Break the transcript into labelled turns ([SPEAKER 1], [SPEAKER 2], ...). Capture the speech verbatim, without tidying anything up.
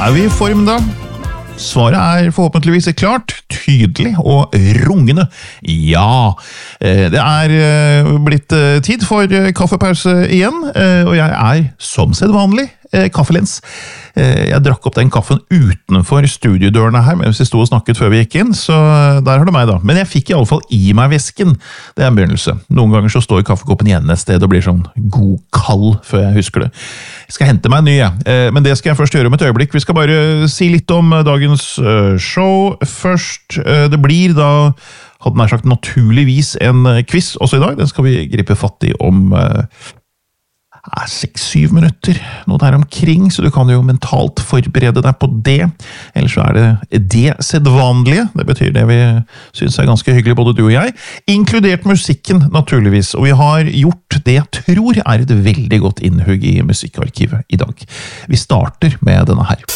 [SPEAKER 1] Er vi i form da? Svaret er forhåpentligvis klart, tydelig og rungende. Ja, det er blitt tid for kaffepause igjen, og jeg er som sedvanlig kaffelens. Jeg drakk opp den kaffen utenfor studiodørene her, mens vi stod og snakket før vi gikk inn, så der har du meg da. Men jeg fikk i alle fall i meg væsken. Det er en begynnelse. Noen ganger så står kaffekoppen igjen et sted og blir sånn god kald før jeg husker det. Jeg skal hente meg en ny, ja. Men det skal jeg først gjøre om et øyeblikk. Vi skal bare si litt om dagens show først. Det blir da, hadde nær sagt naturligvis, en quiz også i dag. Den skal vi gripe fatt i om seks-syv minutter, noe der omkring, så du kan jo mentalt forberede deg på det. Ellers så er det det sedvanlige, det betyr det vi synes er ganske hyggelig, både du og jeg, inkludert musikken naturligvis, og vi har gjort det jeg tror er et veldig godt innhugg i musikkarkivet i dag. Vi starter med denne her.